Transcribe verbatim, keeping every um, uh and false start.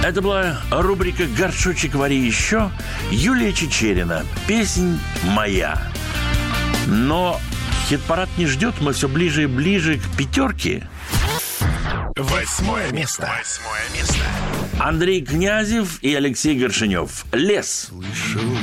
Это была рубрика «Горшочек вари еще». Юлия Чичерина. Песнь моя. Но хит-парад не ждет. Мы все ближе и ближе к пятерке. Восьмое место. Восьмое место. Андрей Князев и Алексей Горшенев. «Лес». Слышал